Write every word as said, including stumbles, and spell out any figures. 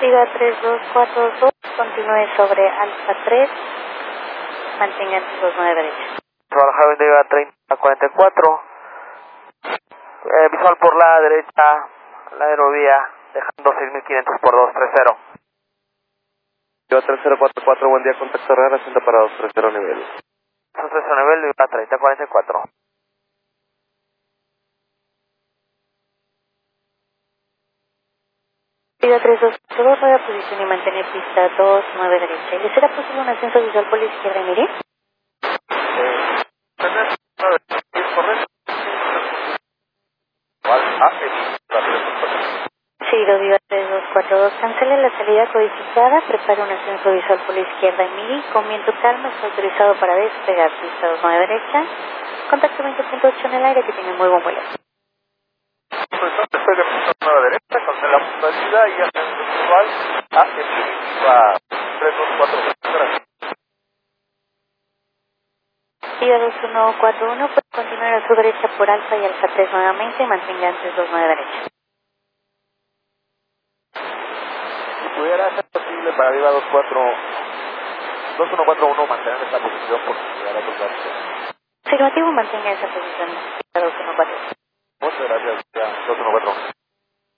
Viva tres dos cuatro dos, continúe sobre Alfa tres, mantenga en dos nueve derecha. Visual Viva treinta cuarenta y cuatro, eh, visual por la derecha, la aerovía, dejando seis mil quinientos por dos tres cero. Viva tres cero cuatro cuatro, buen día, contacto real, asiento para dos tres cero nivel. dos tres cero nivel, Viva treinta cuarenta y cuatro. Viva tres dos cuatro dos, rueda posición y mantener pista dos nueve derecha. ¿Le será posible un ascenso visual por la izquierda y mire? Eh, tener nueve, es correcto. Ah, Seguido Viva tres dos cuatro dos, cancele la salida codificada, prepare un ascenso visual por la izquierda y mire, con viento calma, está autorizado para despegar pista dos nueve derecha, contacto veinte punto ocho en el aire, que tiene muy buen vuelo. pues estoy de pista nueve derecha, con la salida y ascenso visual a Viva tres dos cuatro dos. Viva dos uno cuatro uno, puede continuar a su derecha por Alfa y Alfa tres nuevamente, mantenga antes dos nueve derecha. Si pudiera ser posible para Viva dos uno cuatro uno mantener esta posición por llegar a otros datos. Afirmativo, mantenga esa posición.